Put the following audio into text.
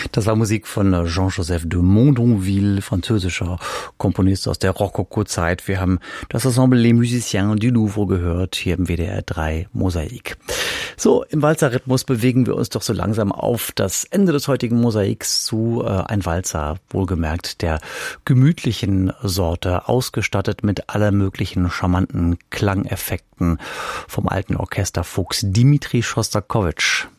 Das war Musik von Jean-Joseph de Mondonville, französischer Komponist aus der Rokoko-Zeit. Wir haben das Ensemble Les Musiciens du Louvre gehört, hier im WDR 3 Mosaik. So, im Walzer-Rhythmus bewegen wir uns doch so langsam auf das Ende des heutigen Mosaiks zu. Ein Walzer, wohlgemerkt, der gemütlichen Sorte, ausgestattet mit aller möglichen charmanten Klangeffekten vom alten Orchesterfuchs Dmitri Schostakowitsch.